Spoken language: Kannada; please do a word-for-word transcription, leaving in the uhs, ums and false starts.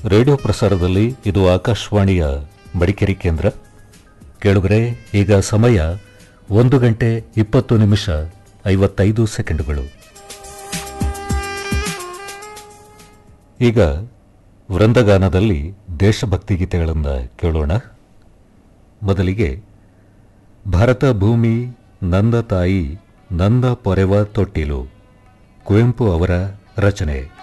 ರೇಡಿಯೋ ಪ್ರಸಾರದಲ್ಲಿ ಇದು ಆಕಾಶವಾಣಿಯ ಮಡಿಕೇರಿ ಕೇಂದ್ರ. ಕೇಳುಗರೆ, ಈಗ ಸಮಯ ಒಂದು ಗಂಟೆ ಇಪ್ಪತ್ತು ನಿಮಿಷ ಐವತ್ತೈದು ಸೆಕೆಂಡುಗಳು. ಈಗ ವೃಂದಗಾನದಲ್ಲಿ ದೇಶಭಕ್ತಿ ಗೀತೆಗಳನ್ನು ಕೇಳೋಣ. ಮೊದಲಿಗೆ ಭಾರತ ಭೂಮಿ ನಂದ ತಾಯಿ ನಂದ ಪೊರೆವ ತೊಟ್ಟಿಲು, ಕುವೆಂಪು ಅವರ ರಚನೆ.